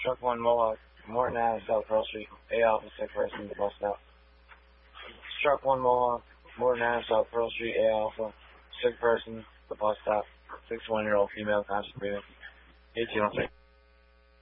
Truck 1 Mohawk, Morton Ave, South Pearl Street, A Alpha, sick person, the bus stop. Truck 1 Mohawk, Morton Ave, South Pearl Street, A Alpha, sick person, the bus stop. 61-year-old female, conscious breathing. 1806.